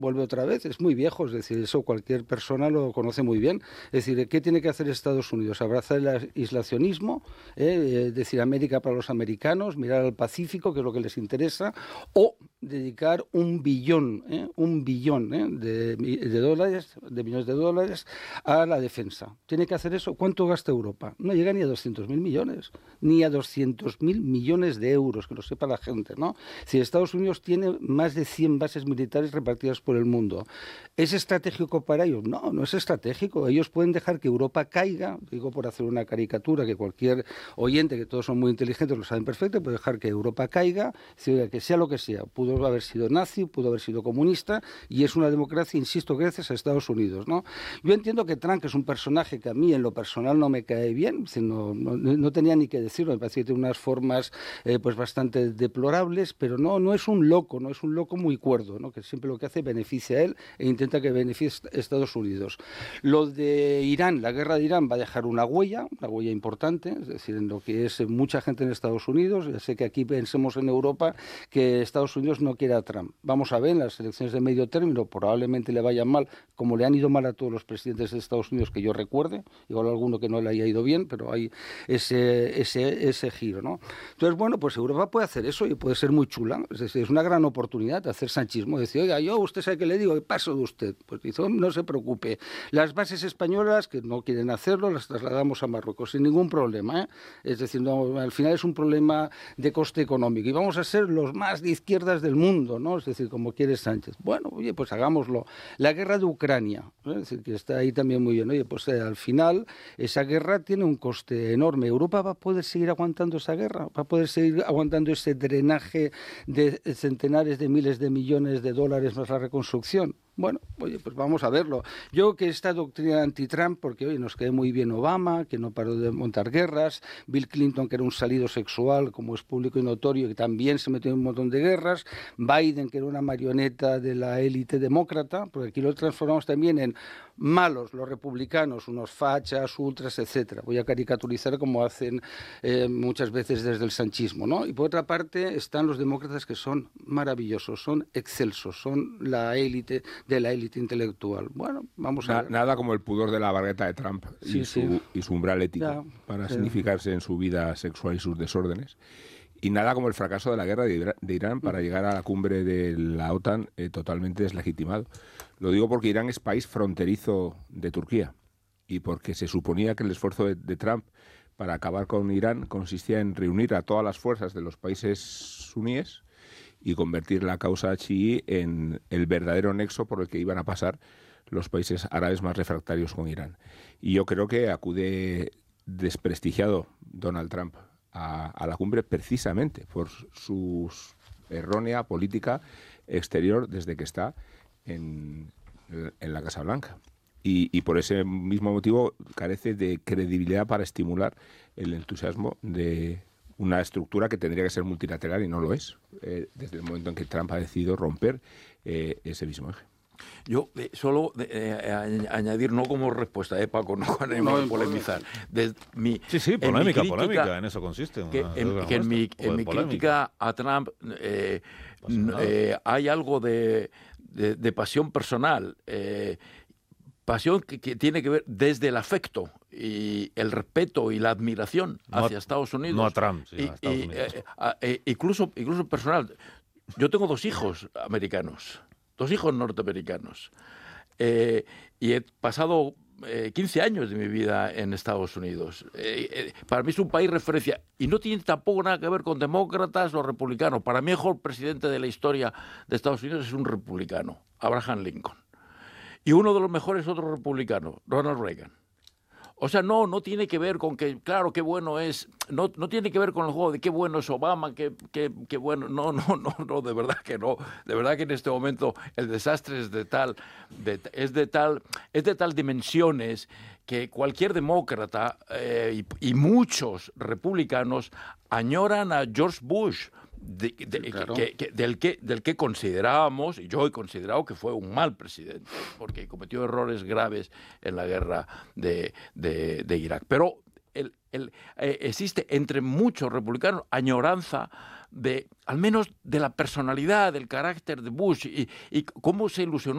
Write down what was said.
vuelve otra vez, es muy viejo, es decir, eso cualquier persona lo conoce muy bien. Es decir, ¿qué tiene que hacer Estados Unidos? Abrazar el aislacionismo, decir América para los americanos, mirar al Pacífico, que es lo que les interesa, o dedicar un billón de dólares, de millones de dólares a la defensa. ¿Tiene que hacer eso? ¿Cuánto gasta Europa? No llega ni a 200.000 millones, ni a 200.000 millones de euros, que lo sepa la gente, ¿no? Si Estados Unidos tiene más de 100 bases militares repartidas por el mundo, ¿es estratégico para ellos? No, no es estratégico. Ellos pueden dejar que Europa caiga, digo por hacer una caricatura, que cualquier oyente, que todos son muy inteligentes, lo saben perfecto, puede dejar que Europa caiga, que sea lo que sea. Pudo haber sido nazi, pudo haber sido comunista, y es una democracia, insisto, gracias a Estados Unidos, ¿no? Yo entiendo que Trump, que es un personaje que a mí en lo personal no me cae bien, no tenía ni que decirlo, me parece que tiene unas formas pues bastante deplorables, pero no es un loco, no es un loco muy cuerdo, ¿no? Que siempre lo que hace beneficia a él e intenta que beneficie a Estados Unidos. Lo de Irán, la guerra de Irán va a dejar una huella importante, es decir, en lo que es mucha gente en Estados Unidos. Ya sé que aquí pensemos en Europa que Estados Unidos no quiere a Trump. Vamos a ver, en las elecciones de medio término probablemente le vayan mal, como le han ido mal a todos los presidentes de Estados Unidos que yo recuerde, igual alguno que no le haya ido bien, pero hay ese giro, ¿no? Entonces, bueno, pues Europa puede hacer eso y puede ser muy chula, es decir, es una gran oportunidad de hacer sanchismo, decir, oiga, yo, usted sabe qué le digo, paso de usted. Pues dice, no se preocupe, las bases españolas que no quieren hacerlo las trasladamos a Marruecos sin ningún problema, ¿eh? Es decir, no, al final es un problema de coste económico y vamos a ser los más de izquierdas del mundo, ¿no? Es decir, como quiere Sánchez. Bueno, oye, pues hagámoslo. La guerra de Ucrania, ¿eh? Es decir, que está ahí también muy bien. Oye, pues al final esa guerra tiene un coste enorme. ¿Europa va a poder seguir aguantando esa guerra? ¿Va a poder seguir aguantando ese drenaje de centenares de miles de millones de dólares más la reconstrucción? Bueno, oye, pues vamos a verlo. Yo que esta doctrina anti-Trump, porque oye, nos quedó muy bien Obama, que no paró de montar guerras, Bill Clinton, que era un salido sexual, como es público y notorio, que también se metió en un montón de guerras, Biden, que era una marioneta de la élite demócrata, porque aquí lo transformamos también en malos, los republicanos, unos fachas, ultras, etcétera. Voy a caricaturizar como hacen muchas veces desde el sanchismo, ¿no? Y por otra parte están los demócratas, que son maravillosos, son excelsos, son la élite de la élite intelectual. Bueno, vamos a ver. Nada como el pudor de la barreta de Trump y su umbral ético Ya, para significarse en su vida sexual y sus desórdenes. Y nada como el fracaso de la guerra de Irán para llegar a la cumbre de la OTAN totalmente deslegitimado. Lo digo porque Irán es país fronterizo de Turquía y porque se suponía que el esfuerzo de Trump para acabar con Irán consistía en reunir a todas las fuerzas de los países suníes y convertir la causa chií en el verdadero nexo por el que iban a pasar los países árabes más refractarios con Irán. Y yo creo que acude desprestigiado Donald Trump a la cumbre precisamente por su errónea política exterior desde que está en la Casa Blanca. Y por ese mismo motivo carece de credibilidad para estimular el entusiasmo de una estructura que tendría que ser multilateral y no lo es, desde el momento en que Trump ha decidido romper ese mismo eje. Yo solo añadir, no como respuesta, Paco, no queremos polemizar. Polémica, en eso consiste. En mi crítica a Trump hay algo de pasión personal, pasión que tiene que ver desde el afecto y el respeto y la admiración hacia Estados Unidos. No a Trump, sino a Estados Unidos. Incluso personal. Yo tengo 2 hijos americanos, 2 hijos norteamericanos, y he pasado 15 años de mi vida en Estados Unidos. Para mí es un país referencia y no tiene tampoco nada que ver con demócratas o republicanos. Para mí el mejor presidente de la historia de Estados Unidos es un republicano, Abraham Lincoln. Y uno de los mejores otro republicano, Ronald Reagan. O sea, no tiene que ver con que, claro, qué bueno es, no tiene que ver con el juego de qué bueno es Obama, qué bueno, no, de verdad que no. De verdad que en este momento el desastre es de tal dimensiones que cualquier demócrata y muchos republicanos añoran a George Bush, Claro. del que considerábamos, y yo he considerado que fue un mal presidente, porque cometió errores graves en la guerra de Irak. Pero existe entre muchos republicanos añoranza al menos de la personalidad, del carácter de Bush y cómo se ilusionó